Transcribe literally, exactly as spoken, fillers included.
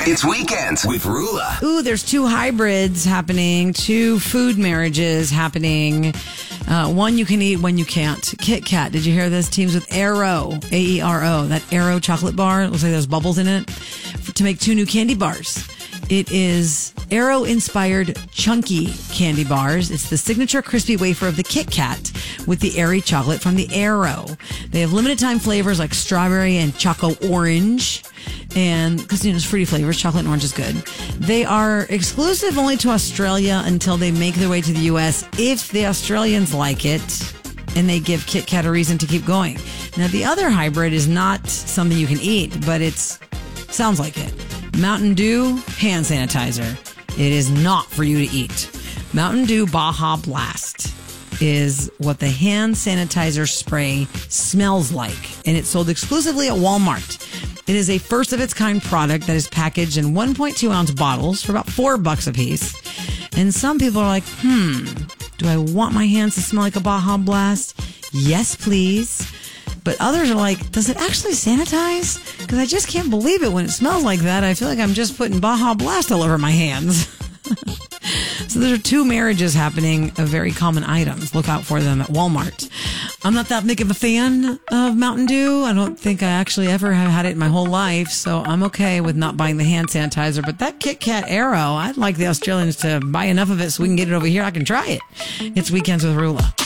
It's Weekends with Rula. Ooh, there's two hybrids happening, two food marriages happening. Uh, one you can eat, one you can't. Kit Kat, did you hear this? Teams with Aero, A E R O, that Aero chocolate bar. It looks like there's bubbles in it, to make two new candy bars. It is Aero-inspired chunky candy bars. It's the signature crispy wafer of the Kit Kat with the airy chocolate from the Aero. They have limited time flavors like strawberry and choco orange. And because, you know, it's fruity flavors, chocolate and orange is good. They are exclusive only to Australia until they make their way to the U S if the Australians like it and they give Kit Kat a reason to keep going. Now, the other hybrid is not something you can eat, but it's sounds like it. Mountain Dew hand sanitizer. It is not for you to eat. Mountain Dew Baja Blast is what the hand sanitizer spray smells like, and it's sold exclusively at Walmart. It is a first of its kind product that is packaged in one point two ounce bottles for about four bucks a piece. And some people are like, hmm, do I want my hands to smell like a Baja Blast? Yes, please. But others are like, does it actually sanitize? Because I just can't believe it when it smells like that. I feel like I'm just putting Baja Blast all over my hands. So there are two marriages happening of very common items. Look out for them at Walmart. I'm not that big of a fan of Mountain Dew. I don't think I actually ever have had it in my whole life, so I'm okay with not buying the hand sanitizer. But that Kit Kat Aero, I'd like the Australians to buy enough of it so we can get it over here. I can try it. It's Weekends with Rula.